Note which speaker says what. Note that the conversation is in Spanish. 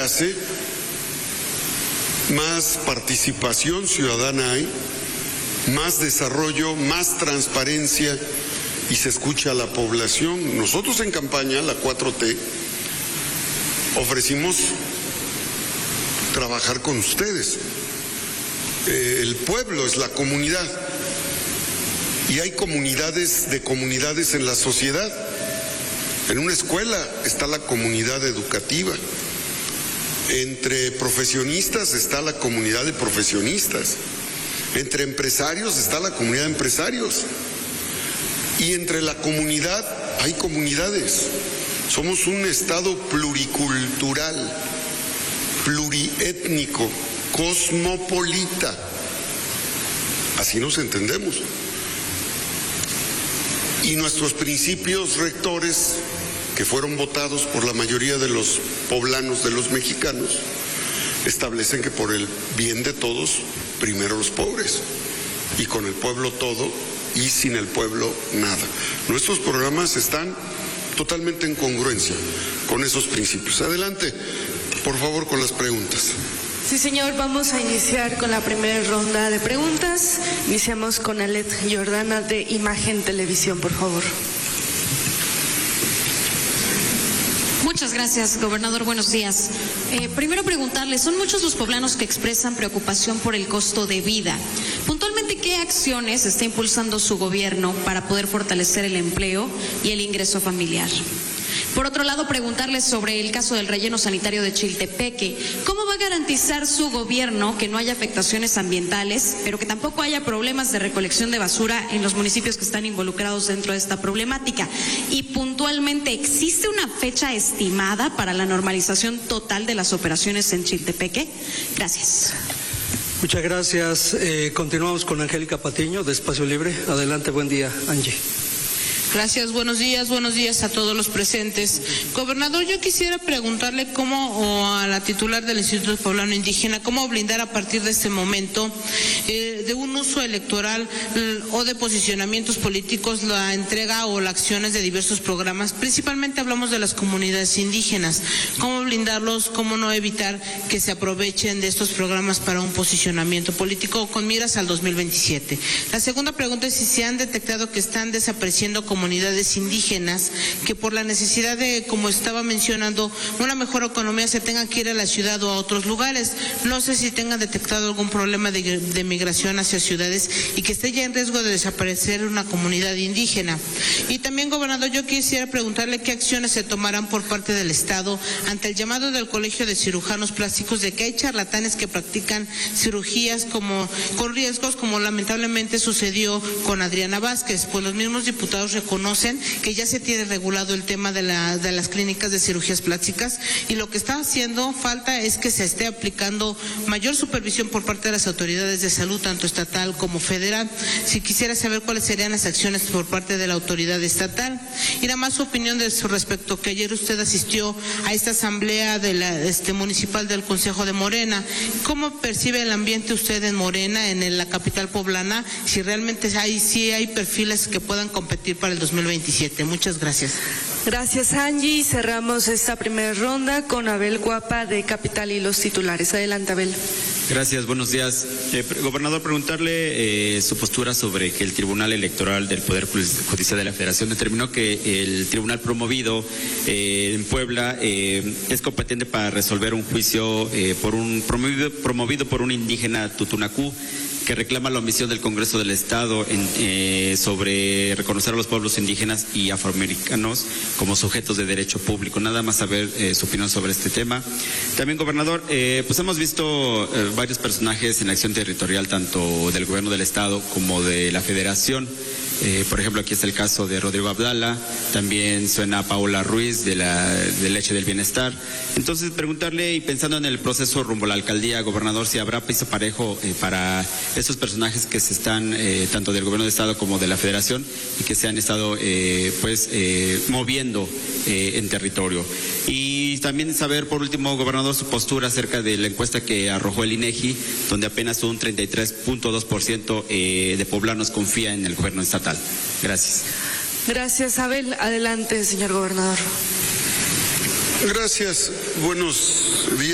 Speaker 1: hace, más participación ciudadana hay, más desarrollo, más transparencia y se escucha a la población. Nosotros en campaña, la 4T, ofrecimos trabajar con ustedes. El pueblo es la comunidad y hay comunidades de comunidades en la sociedad. En una escuela está la comunidad educativa. Entre profesionistas está la comunidad de profesionistas. Entre empresarios está la comunidad de empresarios. Y entre la comunidad hay comunidades. Somos un estado pluricultural, pluriétnico, cosmopolita. Así nos entendemos. Y nuestros principios rectores, que fueron votados por la mayoría de los poblanos, de los mexicanos, establecen que por el bien de todos, primero los pobres, y con el pueblo todo, y sin el pueblo nada. Nuestros programas están totalmente en congruencia con esos principios. Adelante, por favor, con las preguntas.
Speaker 2: Sí, señor, vamos a iniciar con la primera ronda de preguntas. Iniciamos con Alet Jordana de Imagen Televisión, por favor.
Speaker 3: Muchas gracias, gobernador. Buenos días. Primero preguntarle, son muchos los poblanos que expresan preocupación por el costo de vida. Puntualmente, ¿qué acciones está impulsando su gobierno para poder fortalecer el empleo y el ingreso familiar? Por otro lado, preguntarle sobre el caso del relleno sanitario de Chiltepeque. ¿Cómo va a garantizar su gobierno que no haya afectaciones ambientales, pero que tampoco haya problemas de recolección de basura en los municipios que están involucrados dentro de esta problemática? Y puntualmente, ¿existe una fecha estimada para la normalización total de las operaciones en Chiltepeque? Gracias.
Speaker 4: Muchas gracias. Continuamos con Angélica Patiño, de Espacio Libre. Adelante, buen día, Angie.
Speaker 5: Gracias, buenos días a todos los presentes. Gobernador, yo quisiera preguntarle o a la titular del Instituto Poblano Indígena, cómo blindar a partir de este momento de un uso electoral o de posicionamientos políticos la entrega o las acciones de diversos programas. Principalmente hablamos de las comunidades indígenas. ¿Cómo blindarlos? ¿Cómo no evitar que se aprovechen de estos programas para un posicionamiento político con miras al 2027? La segunda pregunta es si se han detectado que están desapareciendo comunidades indígenas que por la necesidad de, como estaba mencionando, una mejor economía se tengan que ir a la ciudad o a otros lugares. No sé si tengan detectado algún problema de migración hacia ciudades y que esté ya en riesgo de desaparecer una comunidad indígena. Y también, gobernador, yo quisiera preguntarle qué acciones se tomarán por parte del Estado ante el llamado del Colegio de Cirujanos Plásticos de que hay charlatanes que practican cirugías con riesgos, como lamentablemente sucedió con Adriana Vázquez, pues los mismos diputados reconocen que ya se tiene regulado el tema de las clínicas de cirugías plásticas y lo que está haciendo falta es que se esté aplicando mayor supervisión por parte de las autoridades de salud, tanto estatal como federal. Si quisiera saber cuáles serían las acciones por parte de la autoridad estatal. Y nada más su opinión de su respecto, que ayer usted asistió a esta asamblea de municipal del Consejo de Morena. ¿Cómo percibe el ambiente usted en Morena, en la capital poblana? Si realmente hay perfiles que puedan competir para el 2027. Muchas gracias.
Speaker 2: Gracias, Angie. Cerramos esta primera ronda con Abel Guapa de Capital y los titulares. Adelante, Abel.
Speaker 6: Gracias, buenos días. Gobernador, preguntarle su postura sobre que el Tribunal Electoral del Poder Judicial de la Federación determinó que el tribunal promovido en Puebla es competente para resolver un juicio promovido por un indígena tutunacú que reclama la omisión del Congreso del Estado sobre reconocer a los pueblos indígenas y afroamericanos como sujetos de derecho público. Nada más saber su opinión sobre este tema. También, gobernador, pues hemos visto varios personajes en la acción territorial, tanto del gobierno del Estado como de la Federación. Por ejemplo, aquí está el caso de Rodrigo Abdala, también suena Paola Ruiz de Leche del Bienestar. Entonces, preguntarle, y pensando en el proceso rumbo a la alcaldía, gobernador, si habrá piso parejo para estos personajes que se están, tanto del gobierno del Estado como de la Federación, y que se han estado moviendo en territorio. Y también saber, por último, gobernador, su postura acerca de la encuesta que arrojó el INEGI, donde apenas un 33.2% de poblanos confía en el gobierno estatal. Gracias.
Speaker 2: Gracias, Abel. Adelante, señor gobernador.
Speaker 1: Gracias. Buenos días.